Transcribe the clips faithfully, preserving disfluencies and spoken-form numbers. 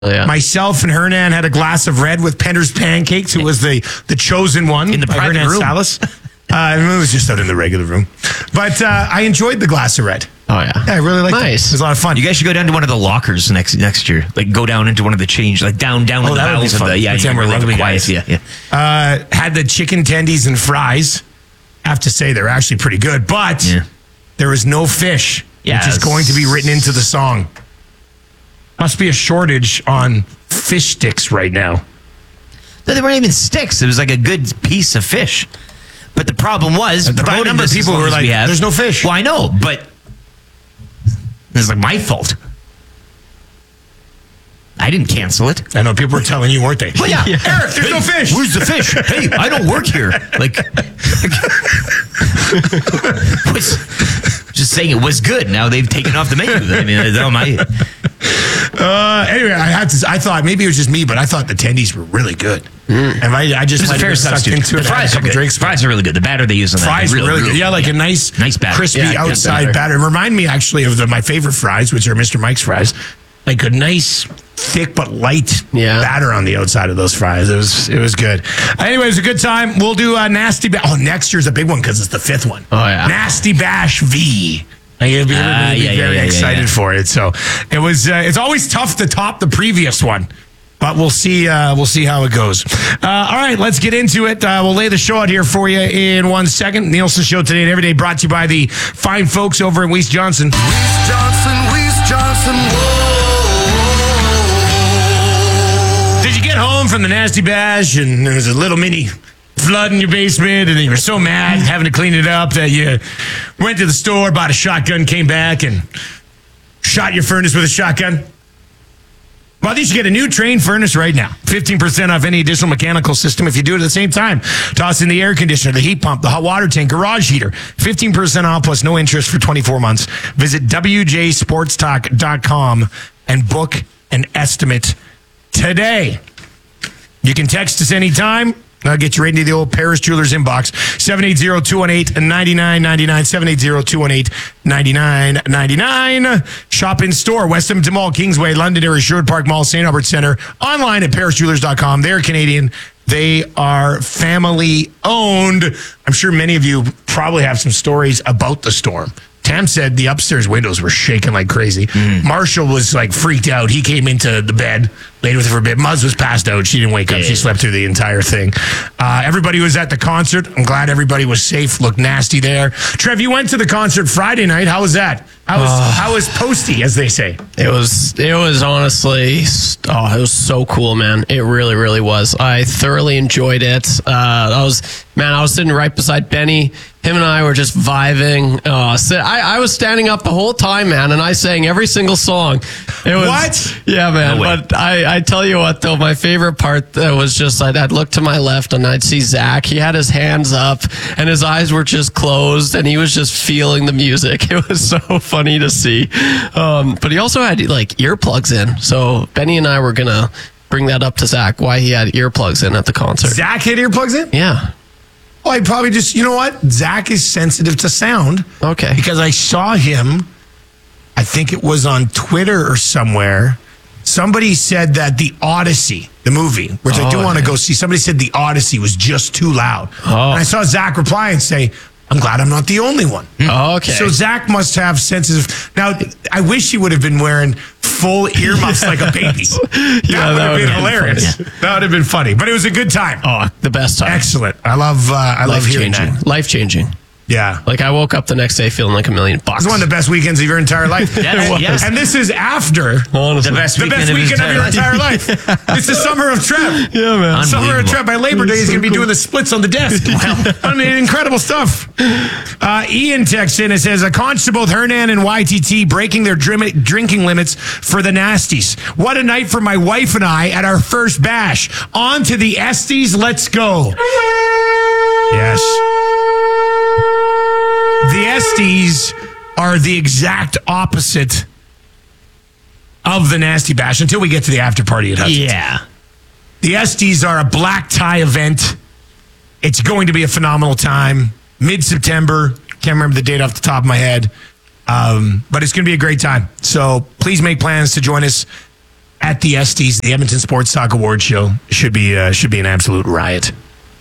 Yeah. Myself and Hernan had a glass of red with Pender's Pancakes, who was the, the chosen one in the private Hernan room. Salas. Uh, it was just out in the regular room. But uh, I enjoyed the glass of red. Oh, yeah. Yeah, I really liked Nice. it. It was a lot of fun. You guys should go down to one of the lockers next next year. Like go down into one of the change, like down down Oh, in the that would be bowels of fun. the yeah. Pretend You we're can really rugby quiet. guys. Yeah, yeah. Uh, had the chicken tendies and fries. I have to say they're actually pretty good, but Yeah. there was no fish, Yes. which is going to be written into the song. Must be a shortage on fish sticks right now. No, they weren't even sticks. It was like a good piece of fish. But the problem was, About a promoting number of this as people long were as like, we have- "There's no fish." Well, I know, but it's like my fault. I didn't cancel it. I know people were telling you, weren't they? Well, yeah. Eric, there's no fish. Where's the fish? Hey, I don't work here. Like, was, just saying it was good. Now they've taken off the menu. I mean, it's on my. Uh, anyway, I had to. I thought maybe it was just me, but I thought the tendies were really good. Mm. And I, I just It was a might fair have sucked substitute. into The it. I had fries a are couple good. drinks. Fries are really good. The batter they use on that. Fries really, were really really good. Yeah, like a nice, nice batter. crispy Yeah, good outside batter. batter. Remind me actually of the, my favorite fries, which are Mister Mike's fries. Like a nice, thick but light Yeah. batter on the outside of those fries. It was it was good. Anyway, it was a good time. We'll do a nasty. Ba- oh, next year's a big one because it's the fifth one. Oh, yeah. Nasty Bash V. Like, you'll be, Ah, everybody will be yeah, yeah, very yeah, yeah, excited yeah. for it. So it was. Uh, it's always tough to top the previous one. But we'll see. Uh, we'll see how it goes. Uh, all right, let's get into it. Uh, we'll lay the show out here for you in one second. Nielsen Show today and every day brought to you by the fine folks over in Weiss Johnson. Weiss Johnson, Weiss Johnson, whoa. Did you get home from the Nasty Bash and there was a little mini flood in your basement and you were so mad having to clean it up that you went to the store, bought a shotgun, came back and shot your furnace with a shotgun? Well, you should get a new Train furnace right now. fifteen percent off any additional mechanical system if you do it at the same time. Toss in the air conditioner, the heat pump, the hot water tank, garage heater. fifteen percent off plus no interest for twenty-four months. Visit w j sports talk dot com and book an estimate today. You can text us anytime. I'll get you right into the old Paris Jewelers inbox. seven eight zero, two one eight, nine nine nine nine. seven eight zero, two one eight, nine nine nine nine. Shop in store. West Edmonton Mall, Kingsway, Londonderry, Sherwood Park Mall, Saint Albert Center. Online at paris jewelers dot com. They're Canadian. They are family owned. I'm sure many of you probably have some stories about the storm. Tam said the upstairs windows were shaking like crazy. Mm. Marshall was like freaked out. He came into the bed, laid with her for a bit. Muzz was passed out. She didn't wake up. Yeah. She slept through the entire thing. Uh, everybody was at the concert. I'm glad everybody was safe. Looked nasty there. Trev, you went to the concert Friday night. How was that? How was, uh, how was Posty, as they say? It was, it was honestly, oh, it was so cool, man. It really, really was. I thoroughly enjoyed it. Uh, I was, man, I was sitting right beside Benny. Him and I were just vibing. Uh, so I, I was standing up the whole time, man, and I sang every single song. It was, What? Yeah, man. No way. But I, I tell you what, though, my favorite part uh, was just I'd, I'd look to my left and I'd see Zach. He had his hands up and his eyes were just closed, and he was just feeling the music. It was so funny to see. Um, but he also had like earplugs in. So Benny and I were gonna bring that up to Zach why he had earplugs in at the concert. Zach had earplugs in? Yeah. Well, I probably just, you know what? Zach is sensitive to sound. Okay. Because I saw him, I think it was on Twitter or somewhere. Somebody said that the Odyssey, the movie, which I do Oh, want to yeah. go see, somebody said the Odyssey was just too loud. Oh. And I saw Zach reply and say, I'm glad I'm not the only one. Oh, okay. So Zach must have sensitive. Now, I wish he would have been wearing full earmuffs like a baby. That Yeah, would that have would've been been hilarious. funny. That would have been funny. But it was a good time. oh, the best time. Excellent. I love. Uh, I love Life hearing changing. that. Life changing. Yeah. Like I woke up the next day feeling like a million bucks. It's one of the best weekends of your entire life. Yeah, and, yes. and this is after Honestly. The best the weekend best of his weekend of your entire entire life. It's the summer of Trev. Yeah, man. Summer of Unbelievable. Trev. By Labor Day, he's going to be doing the splits on the desk. I mean, incredible stuff. Uh, Ian texts in and says, a conch to both Hernan and Y T T breaking their drim- drinking limits for the Nasties. What a night for my wife and I at our first bash. On to the Esties. Let's go. Yes. The Esties are the exact opposite of the Nasty Bash until we get to the after party at Hudson's. Yeah. The Esties are a black tie event. It's going to be a phenomenal time. Mid-September. Can't remember the date off the top of my head. Um, but it's going to be a great time. So please make plans to join us at the Estes, the Edmonton Sports Talk Award Show. Should be uh, should be an absolute riot.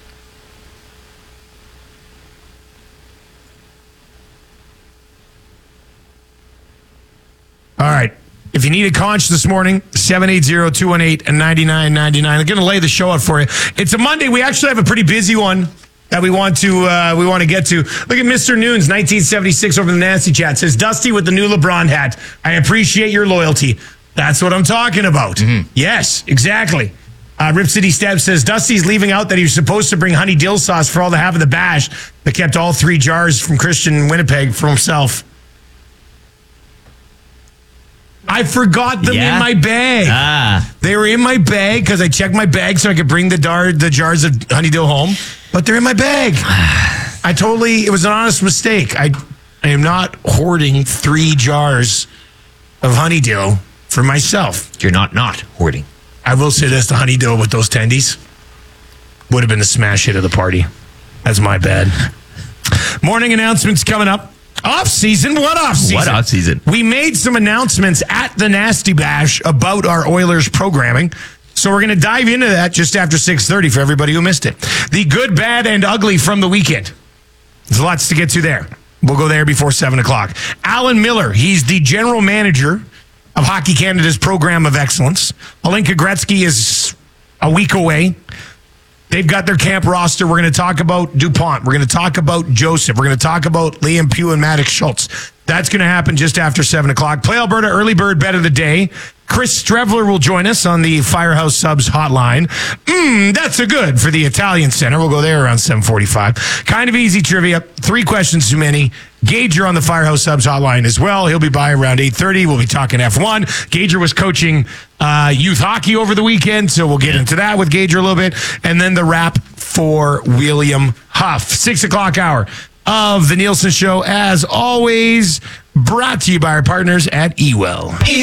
All right. If you need a conch this morning, seven eight zero, two one eight, nine nine nine nine. I'm going to lay the show out for you. It's a Monday. We actually have a pretty busy one that we want to uh, we want to get to. Look at Mister Noons, nineteen seventy-six over the Nasty Chat. Says, Dusty with the new LeBron hat. I appreciate your loyalty. That's what I'm talking about. Mm-hmm. Yes, exactly. Uh, Rip City Step says, Dusty's leaving out that he was supposed to bring honey dill sauce for all the half of the bash, but kept all three jars from Christian Winnipeg for himself. I forgot them Yeah? in my bag. Ah. They were in my bag because I checked my bag so I could bring the dar- the jars of honeydew home, but they're in my bag. I totally, it was an honest mistake. I, I am not hoarding three jars of honeydew for myself. You're not not hoarding. I will say this, the honeydew with those tendies would have been the smash hit of the party. That's my bad. Morning announcements coming up. Off season? What off season? What off season? We made some announcements at the Nasty Bash about our Oilers programming. So we're going to dive into that just after six thirty for everybody who missed it. The good, bad, and ugly from the weekend. There's lots to get to there. We'll go there before seven o'clock. Alan Miller, he's the general manager of Hockey Canada's Program of Excellence. Alinka Gretzky is a week away. They've got their camp roster. We're going to talk about DuPont. We're going to talk about Joseph. We're going to talk about Liam Pugh and Maddox Schultz. That's going to happen just after seven o'clock. Play Alberta Early Bird Bet of the Day. Chris Strevler will join us on the Firehouse Subs hotline. Mmm, that's a good for the Italian Center. We'll go there around seven forty-five. Kind of easy trivia. Three questions too many. Gager on the Firehouse Subs hotline as well. He'll be by around eight thirty. We'll be talking F one. Gager was coaching uh, youth hockey over the weekend, so we'll get into that with Gager a little bit. And then the wrap for William Huff. Six o'clock hour of the Nielsen Show, as always, brought to you by our partners at Ewell.